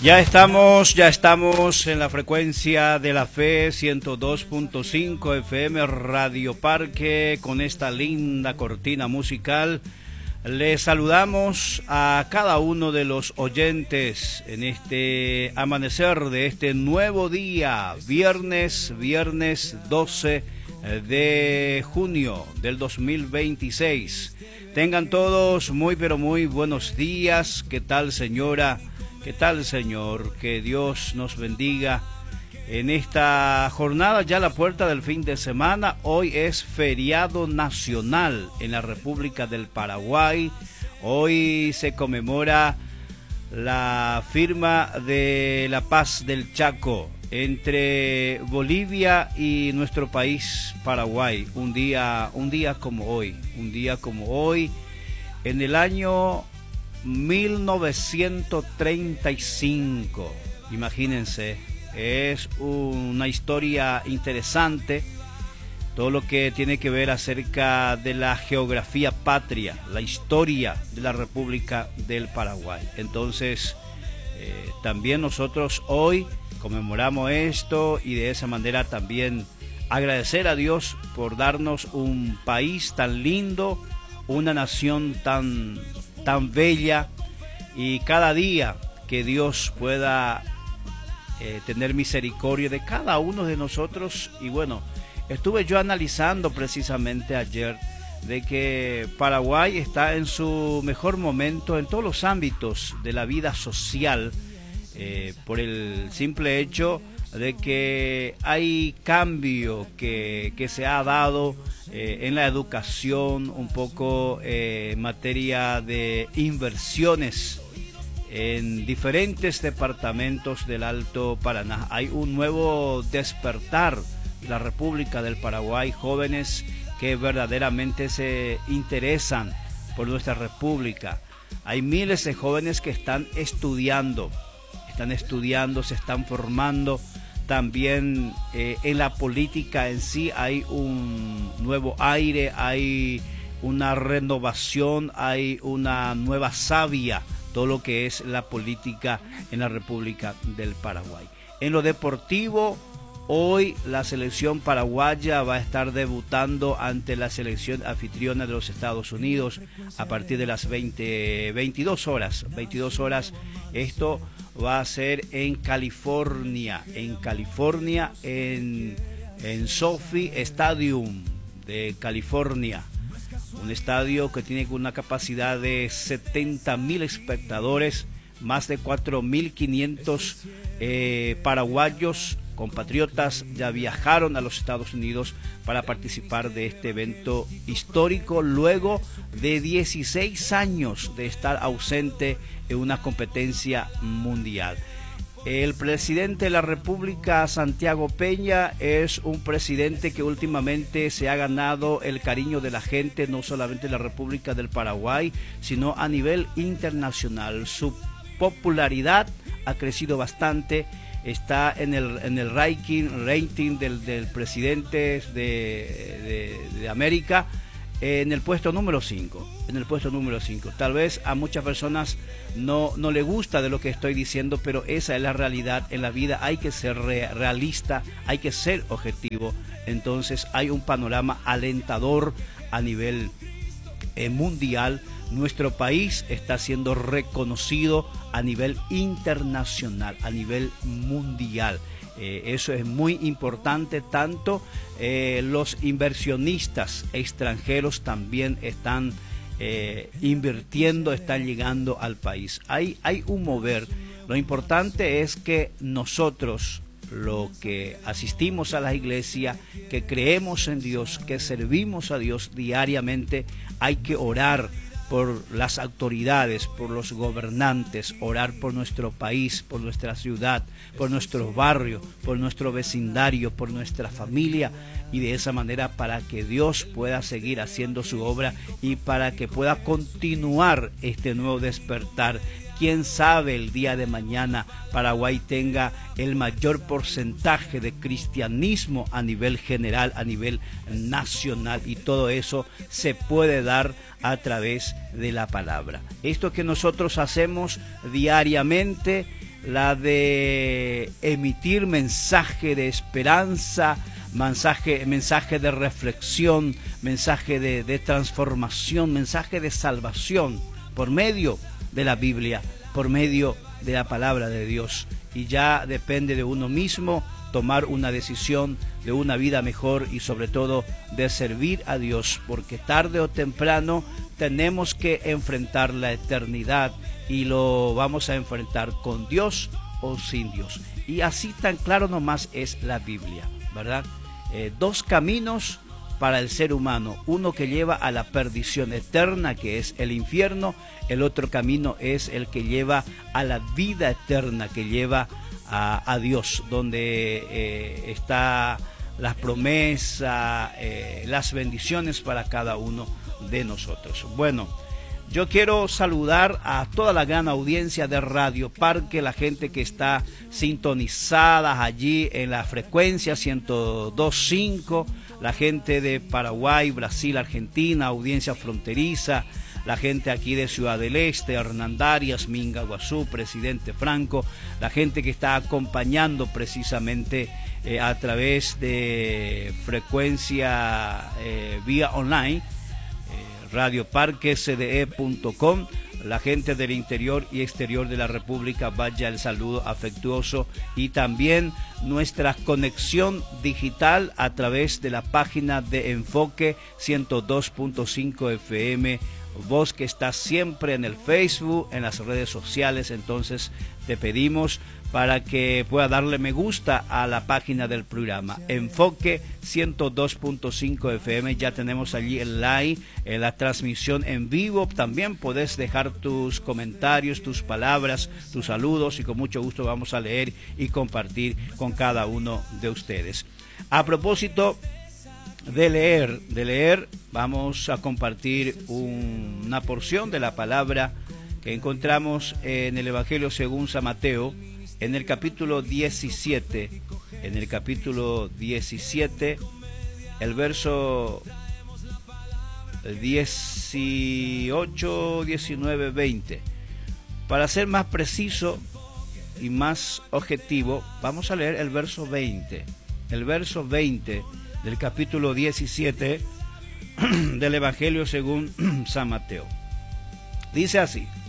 Ya estamos en la frecuencia de la fe 102.5 FM Radio Parque con esta linda cortina musical. Les saludamos a cada uno de los oyentes en este amanecer de este nuevo día, viernes 12 de junio del 2026. Tengan todos muy pero muy buenos días. ¿Qué tal, señora? ¿Qué tal, señor? Que Dios nos bendiga en esta jornada, ya a la puerta del fin de semana. Hoy es feriado nacional en la República del Paraguay. Hoy se conmemora la firma de la paz del Chaco entre Bolivia y nuestro país Paraguay. Un día como hoy, en el año 1935, imagínense, es una historia interesante, todo lo que tiene que ver acerca de la geografía patria, la historia de la República del Paraguay. Entonces, también nosotros hoy conmemoramos esto y de esa manera también agradecer a Dios por darnos un país tan lindo, una nación tan bella, y cada día que Dios pueda tener misericordia de cada uno de nosotros. Y bueno, estuve yo analizando precisamente ayer de que Paraguay está en su mejor momento en todos los ámbitos de la vida social, por el simple hecho de que hay cambio que se ha dado en la educación, un poco en materia de inversiones en diferentes departamentos del Alto Paraná. Hay un nuevo despertar de la República del Paraguay, jóvenes que verdaderamente se interesan por nuestra República. Hay miles de jóvenes que están estudiando, se están formando. También en la política en sí hay un nuevo aire, hay una renovación, hay una nueva savia, todo lo que es la política en la República del Paraguay. En lo deportivo, hoy la selección paraguaya va a estar debutando ante la selección anfitriona de los Estados Unidos a partir de las 22 horas. Esto va a ser en California, en SoFi Stadium de California, un estadio que tiene una capacidad de 70,000 espectadores, más de 4.500 paraguayos compatriotas ya viajaron a los Estados Unidos para participar de este evento histórico luego de 16 años de estar ausente en una competencia mundial. El presidente de la República, Santiago Peña, es un presidente que últimamente se ha ganado el cariño de la gente, no solamente de la República del Paraguay, sino a nivel internacional. Su popularidad ha crecido bastante. Está en el rating del presidente de América, en el puesto número 5. Tal vez a muchas personas no le gusta de lo que estoy diciendo, pero esa es la realidad. En la vida hay que ser realista, hay que ser objetivo. Entonces hay un panorama alentador a nivel mundial. Nuestro país está siendo reconocido a nivel internacional, a nivel mundial. Eso es muy importante. Tanto los inversionistas extranjeros también están invirtiendo, están llegando al país. Hay un mover. Lo importante es que nosotros, lo que asistimos a la iglesia, que creemos en Dios, que servimos a Dios diariamente, hay que orar por las autoridades, por los gobernantes, orar por nuestro país, por nuestra ciudad, por nuestro barrio, por nuestro vecindario, por nuestra familia, y de esa manera para que Dios pueda seguir haciendo su obra y para que pueda continuar este nuevo despertar. Quién sabe, el día de mañana Paraguay tenga el mayor porcentaje de cristianismo a nivel general, a nivel nacional, y todo eso se puede dar a través de la palabra. Esto que nosotros hacemos diariamente la de emitir mensaje de esperanza, mensaje de reflexión, mensaje de transformación, mensaje de salvación por medio de la Biblia, por medio de la palabra de Dios. Y ya depende de uno mismo tomar una decisión de una vida mejor y sobre todo de servir a Dios, porque tarde o temprano tenemos que enfrentar la eternidad y lo vamos a enfrentar con Dios o sin Dios. Y así tan claro nomás es la Biblia, ¿verdad? Dos caminos para el ser humano, uno que lleva a la perdición eterna, que es el infierno, el otro camino es el que lleva a la vida eterna, que lleva a Dios, donde está las promesas, las bendiciones para cada uno de nosotros. Bueno, yo quiero saludar a toda la gran audiencia de Radio Parque, la gente que está sintonizada allí en la frecuencia 102.5, la gente de Paraguay, Brasil, Argentina, audiencia fronteriza, la gente aquí de Ciudad del Este, Hernandarias, Minga, Guazú, Presidente Franco, la gente que está acompañando precisamente a través de frecuencia vía online, radioparquecde.com, la gente del interior y exterior de la República, vaya el saludo afectuoso, y también nuestra conexión digital a través de la página de Enfoque 102.5 FM. Vos que estás siempre en el Facebook, en las redes sociales, entonces te pedimos para que pueda darle me gusta a la página del programa Enfoque 102.5 FM. Ya tenemos allí el live, la transmisión en vivo. También podés dejar tus comentarios, tus palabras, tus saludos, y con mucho gusto vamos a leer y compartir con cada uno de ustedes. A propósito de leer, vamos a compartir una porción de la palabra que encontramos en el Evangelio según San Mateo, en el capítulo 17, el verso 18, 19, 20. Para ser más preciso y más objetivo, vamos a leer el verso 20. El verso 20 del capítulo 17 del Evangelio según San Mateo. Dice así: